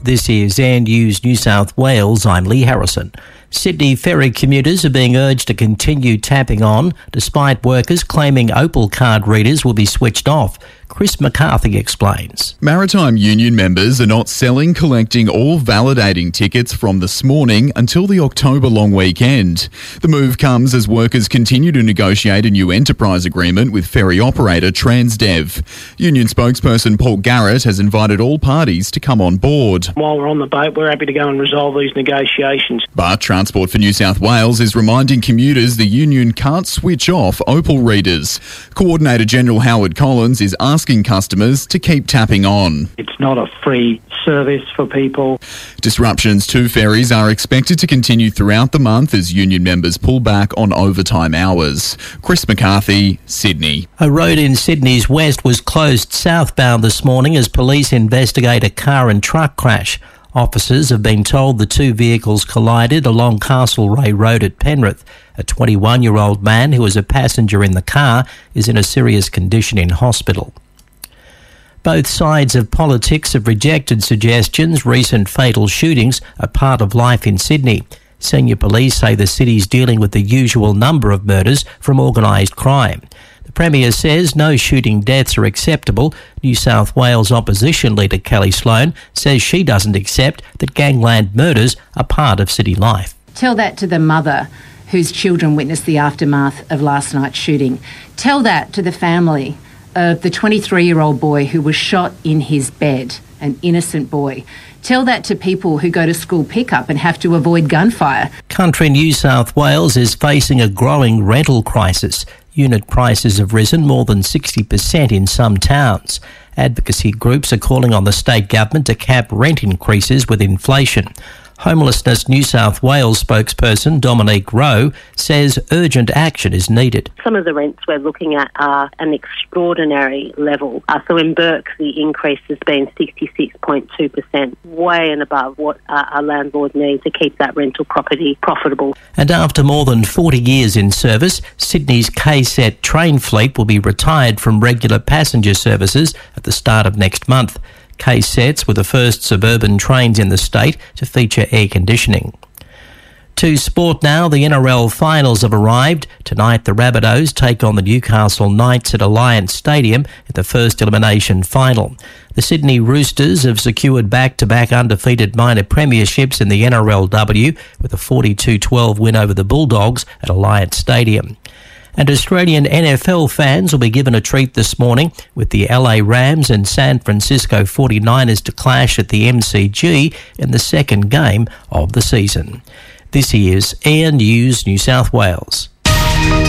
This is Air News New South Wales. I'm Lee Harrison. Sydney ferry commuters are being urged to continue tapping on, despite workers claiming Opal card readers will be switched off. Chris McCarthy explains. Maritime Union members are not selling, collecting or validating tickets from this morning until the October long weekend. The move comes as workers continue to negotiate a new enterprise agreement with ferry operator Transdev. Union spokesperson Paul Garrett has invited all parties to come on board. While we're on the boat, we're happy to go and resolve these negotiations. But Transport for New South Wales is reminding commuters the union can't switch off Opal readers. Coordinator General Howard Collins is asking customers to keep tapping on. It's not a free service for people. Disruptions to ferries are expected to continue throughout the month as union members pull back on overtime hours. Chris McCarthy, Sydney. A road in Sydney's west was closed southbound this morning as police investigate a car and truck crash. Officers have been told the two vehicles collided along Castlereagh Road at Penrith. A 21-year-old man who was a passenger in the car is in a serious condition in hospital. Both sides of politics have rejected suggestions recent fatal shootings are part of life in Sydney. Senior police say the city's dealing with the usual number of murders from organised crime. The Premier says no shooting deaths are acceptable. New South Wales opposition leader Kelly Sloan says she doesn't accept that gangland murders are part of city life. Tell that to the mother whose children witnessed the aftermath of last night's shooting. Tell that to the family of the 23-year-old boy who was shot in his bed, an innocent boy. Tell that to people who go to school pickup and have to avoid gunfire. Country New South Wales is facing a growing rental crisis. Unit prices have risen more than 60% in some towns. Advocacy groups are calling on the state government to cap rent increases with inflation. Homelessness New South Wales spokesperson Dominique Rowe says urgent action is needed. Some of the rents we're looking at are an extraordinary level. So in Burke, the increase has been 66.2%, way and above what our landlord needs to keep that rental property profitable. And after more than 40 years in service, Sydney's KSET train fleet will be retired from regular passenger services at the start of next month. KSETs were the first suburban trains in the state to feature air conditioning. To sport now, the NRL finals have arrived. Tonight, the Rabbitohs take on the Newcastle Knights at Alliance Stadium at the first elimination final. The Sydney Roosters have secured back-to-back undefeated minor premierships in the NRLW with a 42-12 win over the Bulldogs at Alliance Stadium. And Australian NFL fans will be given a treat this morning with the LA Rams and San Francisco 49ers to clash at the MCG in the second game of the season. This is Air News New South Wales.